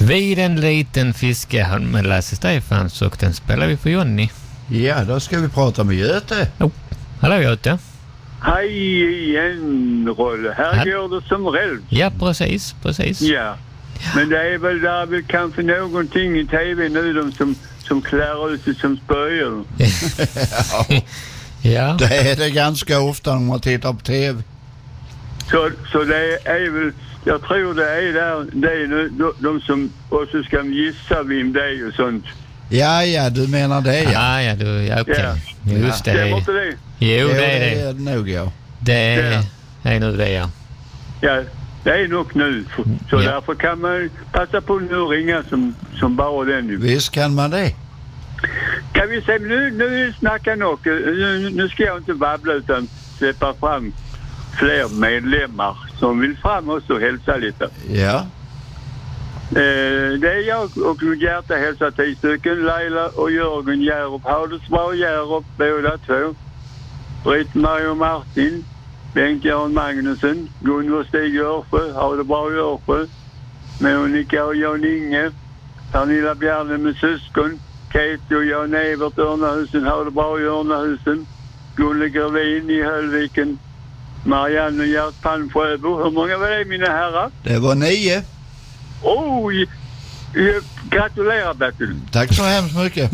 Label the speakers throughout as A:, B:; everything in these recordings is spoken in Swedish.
A: Vid en liten fiske med Lasse Stefans och den spelar vi för Jonny.
B: Ja, då ska vi prata med Göte.
A: Hallå Göte.
C: Hej igen, Rolle. Här går det som räls.
A: Ja, precis.
C: Ja, men det är väl där väl kanske någonting i tv nu som klär ut sig som spöjor.
A: Ja.
B: Det är det ganska ofta när man tittar på tv.
C: Så det är väl, jag tror det är där, det är nu de som också ska gissa vem det är och sånt.
B: Ja, du menar det, ja.
A: Ja, okej. Just det.
C: Stämmer inte det?
A: Jo, det är det.
B: Det är nog, ja.
A: Det är nu det, ja.
C: Ja, det är nog nu. Så därför kan man passa på nu och ringa som bara den nu.
B: Visst kan man det.
C: Kan vi se, nu snackar nog. Nu ska jag inte babbla utan släppa fram fler medlemmar som vill fram och hälsa lite.
B: Ja.
C: Det är jag och Gerta hälsar 10 stycken. Laila och Jörgen Järup. Har du svar Järup båda två? Britt-Marie och Martin. Bengt-Göran Magnusson. Gunvor Stig Örsjö. Har det bra Örsjö. Monica och Jan Inge. Pernilla Bjarne med syskon. Kate och Jan Evert Örnahusen. Har det bra i Örnahusen. Gulle Gervin i Höllviken. Marianne och Gert Palmsjöbo. Hur många var det, mina herrar?
B: Det var 9.
C: Gratulerar, Bertil.
B: Tack så hemskt mycket.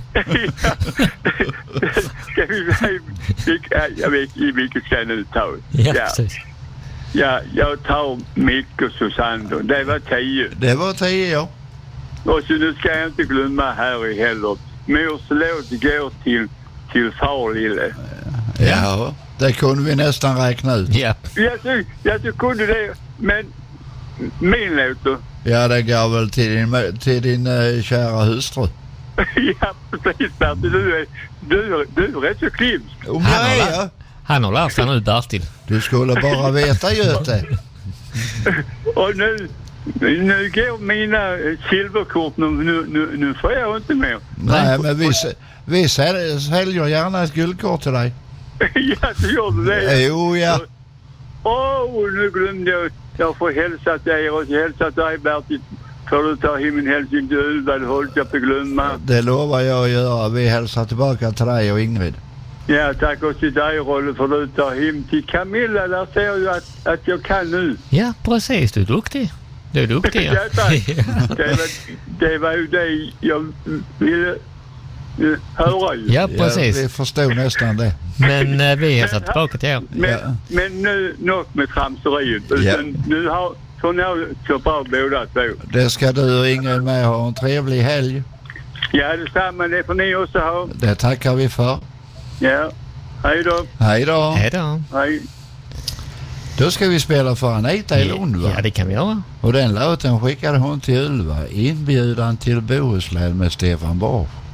C: Ska vi jag vet i vilket ska jag nu ta?
A: Ja, precis.
C: Ja, jag tar Micke och Susanne. Det var 10.
B: Det var 10, ja.
C: Och så nu ska jag inte glömma här i heller. Mors låt går till far lille.
B: Ja, det kunde vi nästan räkna ut.
A: Ja.
C: Jag kunde det, men min låt då?
B: Ja, det går väl till din kära hustru.
C: Ja, precis, Bertil. Du är rätt så klimsk.
A: Han har lärt sig nu, Bertil.
B: Du skulle bara veta, Göte.
C: Och nu går mina silverkort. Nu får jag inte mer.
B: Nej, men vi säljer gärna ett guldkort till dig.
C: Ja, så gör du det.
B: Jo, ja.
C: Nu glömde jag. Jag får hälsa till er och hälsa till dig, Bertil. Får du ta hem en hälsning till Ulva, det håller jag på att glömma.
B: Det lovar jag att göra. Vi hälsar tillbaka till dig och Ingrid.
C: Ja, tack också till dig, Rolle, för du tar hem till Camilla. Där ser jag att jag kan nu.
A: Ja, precis. Du är duktig. Ja.
C: Ja, tack. Det var ju det jag ville höra ju.
A: Ja, precis.
B: Ja, vi förstod nästan det.
A: Men vi hälsar tillbaka till er.
C: Men nu något med tramseriet.
A: Ja.
C: Nu får ni så bra båda två.
B: Det ska du och Ingrid med ha en trevlig helg.
C: Ja, detsamma. Det får ni också ha.
B: Det tackar vi för.
C: Ja, hej då.
B: Hej då.
A: Hej då.
C: Hej.
B: Då ska vi spela för Anita i Lund, va?
A: Ja, det kan vi göra.
B: Och den låten skickade hon till Ulva. Inbjudan till Bohuslän med Stefan Borg.